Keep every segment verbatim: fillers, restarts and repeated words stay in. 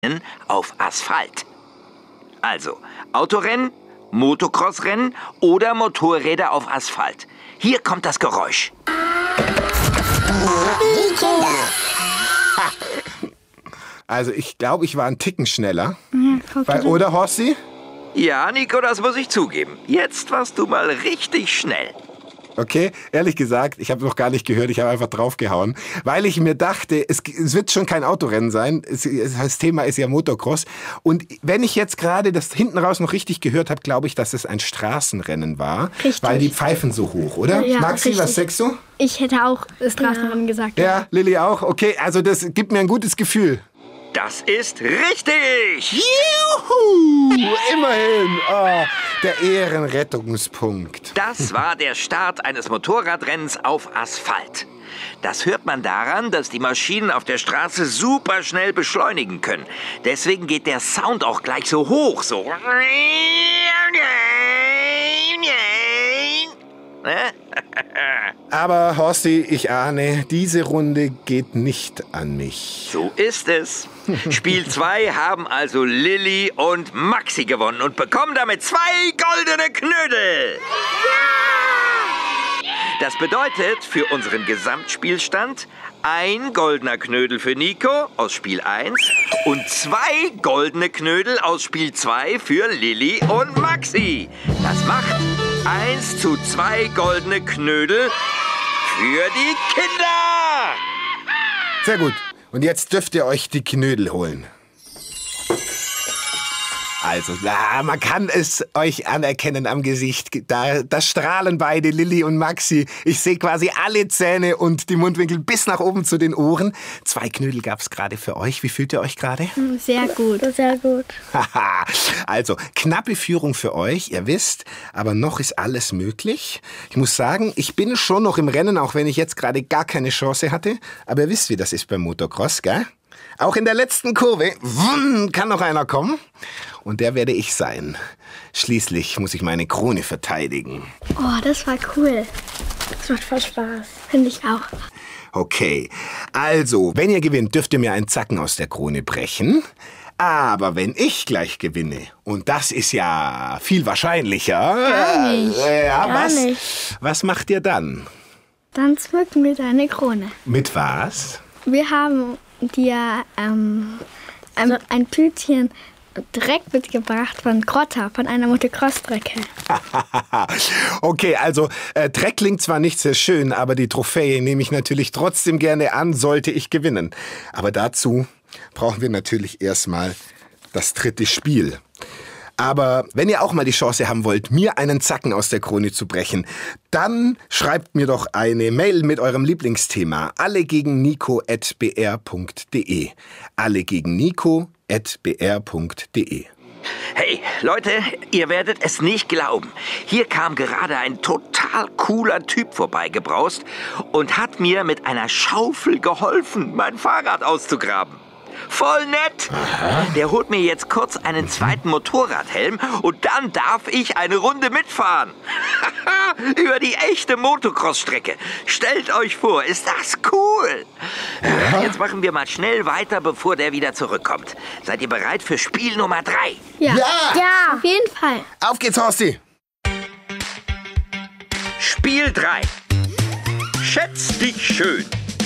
auf Asphalt. Also, Autorennen, Motocrossrennen oder Motorräder auf Asphalt. Hier kommt das Geräusch. Die Kinder. Also ich glaube, ich war ein Ticken schneller. Mhm, Weil, oder, Horsti? Ja, Nico, das muss ich zugeben. Jetzt warst du mal richtig schnell. Okay, ehrlich gesagt, ich habe noch gar nicht gehört, ich habe einfach draufgehauen, weil ich mir dachte, es, es wird schon kein Autorennen sein, es, das Thema ist ja Motocross und wenn ich jetzt gerade das hinten raus noch richtig gehört habe, glaube ich, dass es ein Straßenrennen war, richtig. Weil die pfeifen so hoch, oder? Ja, Maxi, richtig. Was sagst du? Ich hätte auch Straßenrennen ja. gesagt. Ja. ja, Lilly auch, okay, also das gibt mir ein gutes Gefühl. Das ist richtig! Juhu! Immerhin! Oh, der Ehrenrettungspunkt. Das war der Start eines Motorradrennens auf Asphalt. Das hört man daran, dass die Maschinen auf der Straße super schnell beschleunigen können. Deswegen geht der Sound auch gleich so hoch, so. Aber Horsti, ich ahne, diese Runde geht nicht an mich. So ist es. Spiel zwei haben also Lilly und Maxi gewonnen und bekommen damit zwei goldene Knödel. Ja! Das bedeutet für unseren Gesamtspielstand ein goldener Knödel für Nico aus Spiel eins und zwei goldene Knödel aus Spiel zwei für Lilly und Maxi. Das macht eins zu zwei goldene Knödel für die Kinder. Sehr gut. Und jetzt dürft ihr euch die Knödel holen. Also, na, man kann es euch anerkennen am Gesicht. Da, da strahlen beide, Lilly und Maxi. Ich sehe quasi alle Zähne und die Mundwinkel bis nach oben zu den Ohren. Zwei Knödel gab's gerade für euch. Wie fühlt ihr euch gerade? Sehr gut. Sehr gut. Also, knappe Führung für euch, ihr wisst. Aber noch ist alles möglich. Ich muss sagen, ich bin schon noch im Rennen, auch wenn ich jetzt gerade gar keine Chance hatte. Aber ihr wisst, wie das ist beim Motocross, gell? Auch in der letzten Kurve wumm, kann noch einer kommen. Und der werde ich sein. Schließlich muss ich meine Krone verteidigen. Oh, das war cool. Das macht voll Spaß. Finde ich auch. Okay, also, wenn ihr gewinnt, dürft ihr mir einen Zacken aus der Krone brechen. Aber wenn ich gleich gewinne, und das ist ja viel wahrscheinlicher. Gar nicht. Äh, ja, Gar was, nicht. Was macht ihr dann? Dann schmücken wir deine Krone. Mit was? Wir haben dir ähm, ein, ein Tütchen Dreck mitgebracht von Grotta, von einer Motocross-Strecke. Okay, also äh, Dreck klingt zwar nicht sehr schön, aber die Trophäe nehme ich natürlich trotzdem gerne an, sollte ich gewinnen. Aber dazu brauchen wir natürlich erstmal das dritte Spiel. Aber wenn ihr auch mal die Chance haben wollt, mir einen Zacken aus der Krone zu brechen, dann schreibt mir doch eine Mail mit eurem Lieblingsthema. alle gegen nico at b r punkt d e. alle gegen nico at b r punkt d e. Hey, Leute, ihr werdet es nicht glauben. Hier kam gerade ein total cooler Typ vorbeigebraust und hat mir mit einer Schaufel geholfen, mein Fahrrad auszugraben. Voll nett. Aha. Der holt mir jetzt kurz einen zweiten Motorradhelm und dann darf ich eine Runde mitfahren. Über die echte Motocross-Strecke. Stellt euch vor, ist das cool. Ja. Jetzt machen wir mal schnell weiter, bevor der wieder zurückkommt. Seid ihr bereit für Spiel Nummer drei? Ja. Ja. Ja, auf jeden Fall. Auf geht's, Horsti. Spiel drei. Schätz dich schön.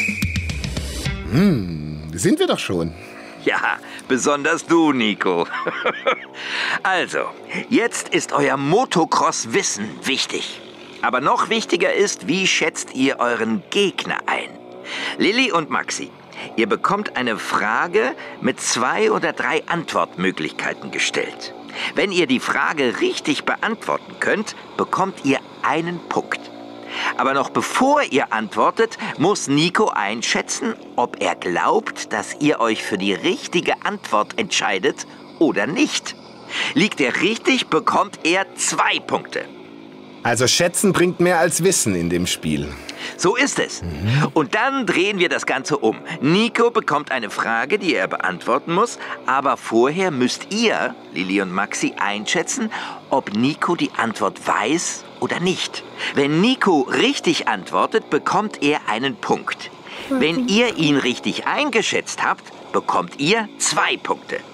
Hm, sind wir doch schon. Ja, besonders du, Nico. Also, jetzt ist euer Motocross-Wissen wichtig. Aber noch wichtiger ist, wie schätzt ihr euren Gegner ein? Lilly und Maxi, ihr bekommt eine Frage mit zwei oder drei Antwortmöglichkeiten gestellt. Wenn ihr die Frage richtig beantworten könnt, bekommt ihr einen Punkt. Aber noch bevor ihr antwortet, muss Nico einschätzen, ob er glaubt, dass ihr euch für die richtige Antwort entscheidet oder nicht. Liegt er richtig, bekommt er zwei Punkte. Also schätzen bringt mehr als Wissen in dem Spiel. So ist es. Mhm. Und dann drehen wir das Ganze um. Nico bekommt eine Frage, die er beantworten muss, aber vorher müsst ihr, Lilly und Maxi, einschätzen, ob Nico die Antwort weiß oder nicht. Wenn Nico richtig antwortet, bekommt er einen Punkt. Wenn ihr ihn richtig eingeschätzt habt, bekommt ihr zwei Punkte.